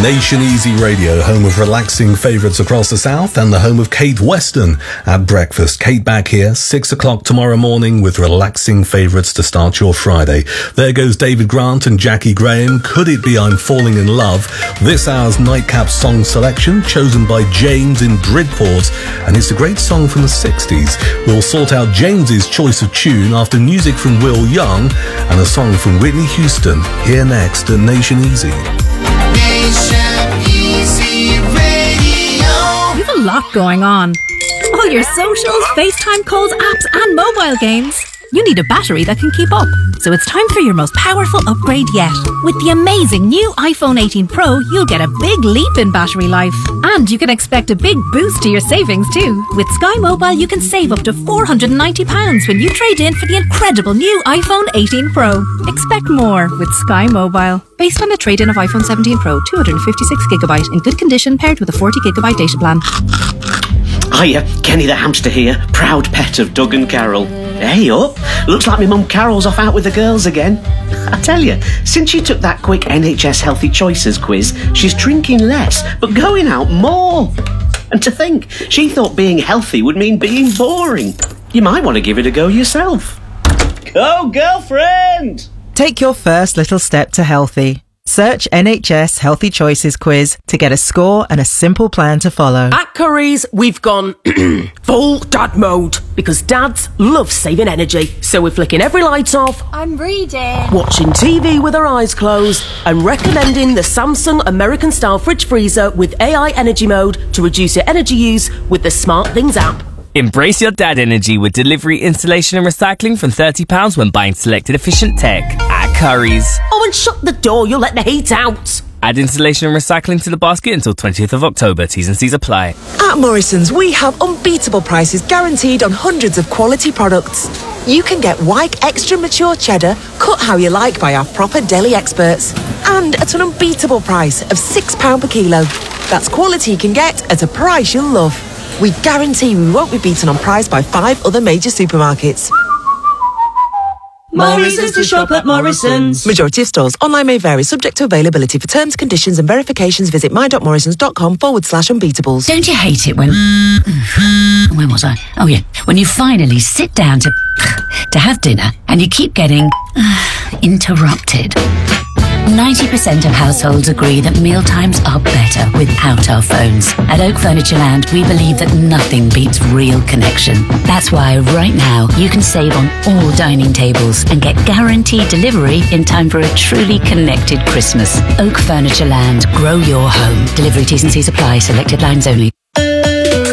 Nation Easy Radio, home of relaxing favourites across the south and the home of Kate Weston at breakfast. Kate back here, 6 o'clock tomorrow morning with relaxing favourites to start your Friday. There goes David Grant and Jackie Graham. Could it be I'm Falling in Love? This hour's nightcap song selection chosen by James in Bridport, and it's a great song from the 60s. We'll sort out James's choice of tune after music from Will Young and a song from Whitney Houston. Here next at Nation Easy. Nation Easy Radio. You've a lot going on. All your socials, FaceTime calls, apps and mobile games. You need a battery that can keep up. So it's time for your most powerful upgrade yet. With the amazing new iPhone 18 Pro, you'll get a big leap in battery life. And you can expect a big boost to your savings too. With Sky Mobile, you can save up to £490 when you trade in for the incredible new iPhone 18 Pro. Expect more with Sky Mobile. Based on the trade-in of iPhone 17 Pro, 256GB in good condition paired with a 40GB data plan. Hiya, Kenny the hamster here, proud pet of Doug and Carol. Hey up, looks like my mum Carol's off out with the girls again. I tell you, since she took that quick NHS Healthy Choices quiz, she's drinking less, but going out more. And to think, she thought being healthy would mean being boring. You might want to give it a go yourself. Go, girlfriend! Take your first little step to healthy. Search NHS Healthy Choices quiz to get a score and a simple plan to follow. At Curry's, we've gone full dad mode because dads love saving energy. So we're flicking every light off, I'm reading, watching TV with our eyes closed, and recommending the Samsung American-style fridge freezer with AI energy mode to reduce your energy use with the Smart Things app. Embrace your dad energy with delivery, installation and recycling from £30 when buying selected efficient tech at Curry's. Oh, and shut the door, you'll let the heat out. Add installation and recycling to the basket until 20th of October. T's and C's apply. At Morrison's, we have unbeatable prices guaranteed on hundreds of quality products. You can get Wyke Extra Mature Cheddar, cut how you like by our proper deli experts. And at an unbeatable price of £6 per kilo. That's quality you can get at a price you'll love. We guarantee we won't be beaten on price by 5 other major supermarkets. Morrison's to shop at Morrison's. Majority of stores. Online may vary, subject to availability. For terms, conditions and verifications, visit my.morrisons.com/unbeatables. Don't you hate it when... Where was I? Oh, yeah. When you finally sit down to have dinner and you keep getting interrupted. 90% of households agree that mealtimes are better without our phones. At Oak Furniture Land, we believe that nothing beats real connection. That's why right now you can save on all dining tables and get guaranteed delivery in time for a truly connected Christmas. Oak Furniture Land, grow your home. Delivery T's and C's apply, selected lines only.